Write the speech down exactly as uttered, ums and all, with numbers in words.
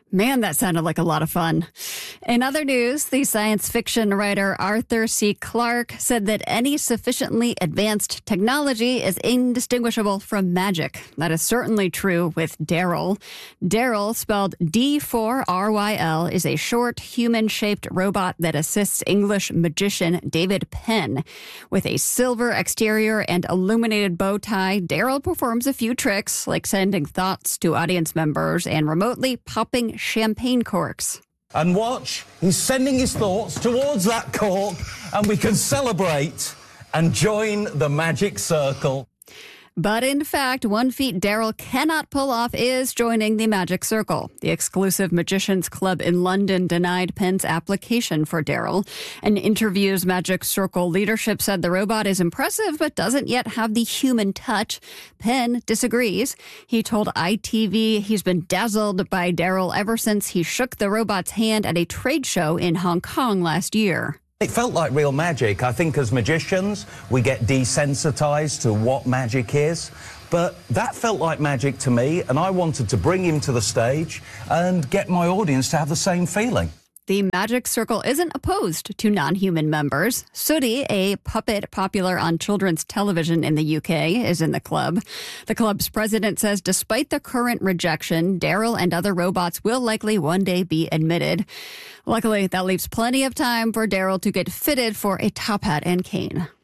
Man, that sounded like a lot of fun. In other news, the science fiction writer Arthur C. Clarke said that any sufficiently advanced technology is indistinguishable from magic. That is certainly true with Daryl. Daryl, spelled D four R Y L, is a short, human-shaped robot that assists English magician David Penn. With a silver exterior and illuminated bow tie, Daryl performs a few tricks, like sending thoughts to audience members and remotely popping champagne corks. And watch, he's sending his thoughts towards that cork, and we can celebrate and join the magic circle. But in fact, one feat Daryl cannot pull off is joining the Magic Circle. The exclusive Magicians Club in London denied Penn's application for Daryl. In interviews, Magic Circle leadership said the robot is impressive but doesn't yet have the human touch. Penn disagrees. He told I T V he's been dazzled by Daryl ever since he shook the robot's hand at a trade show in Hong Kong last year. It felt like real magic. I think as magicians, we get desensitized to what magic is. But that felt like magic to me, and I wanted to bring him to the stage and get my audience to have the same feeling. The Magic Circle isn't opposed to non-human members. Sooty, a puppet popular on children's television in the U K, is in the club. The club's president says despite the current rejection, Daryl and other robots will likely one day be admitted. Luckily, that leaves plenty of time for Daryl to get fitted for a top hat and cane.